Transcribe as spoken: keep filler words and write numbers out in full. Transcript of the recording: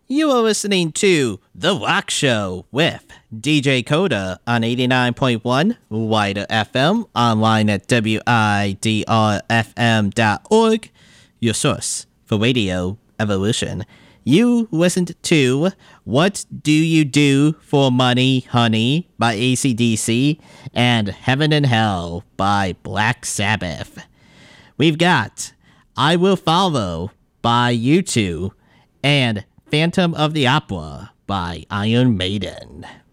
You are listening to The Rock Show with D J Coda on eighty-nine point one Wider F M, online at W I D R F M dot org, your source for radio evolution. You listened to What Do You Do for Money, Honey by A C D C and Heaven and Hell by Black Sabbath. We've got I Will Follow by U two and Phantom of the Opera by Iron Maiden.